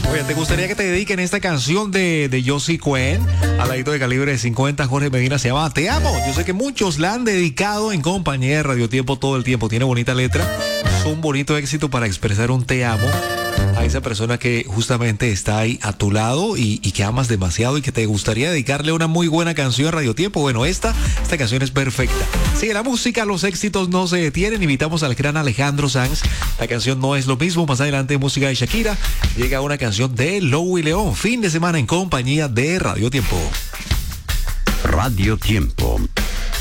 Oye, ¿te gustaría que te dediquen esta canción de Josie Cuen? Al ladito de Calibre 50, Jorge Medina, se llama Te Amo. Yo sé que muchos la han dedicado en compañía de Radio Tiempo todo el tiempo. Tiene bonita letra. Es un bonito éxito para expresar un te amo a esa persona que justamente está ahí a tu lado y que amas demasiado y que te gustaría dedicarle una muy buena canción a Radio Tiempo. Bueno, esta canción es perfecta. Sigue la música, los éxitos no se detienen. Invitamos al gran Alejandro Sanz. La canción No es lo mismo. Más adelante, música de Shakira. Llega una canción de Louie León. Fin de semana en compañía de Radio Tiempo. Radio Tiempo.